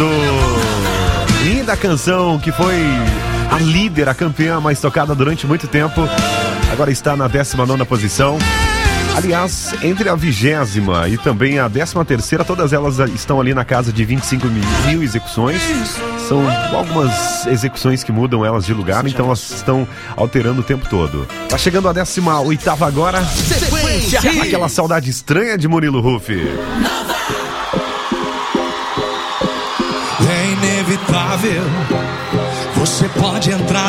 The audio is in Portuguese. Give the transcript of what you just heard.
Paraíso. Linda canção que foi a líder, a campeã mais tocada durante muito tempo. Agora está na 19ª posição. Aliás, entre a 20ª e também a 13ª, todas elas estão ali na casa de 25 mil execuções. São algumas execuções que mudam elas de lugar, então elas estão alterando o tempo todo. Tá chegando a 18ª agora. Sequência. Aquela saudade estranha de Murilo Huff. É inevitável. Você pode entrar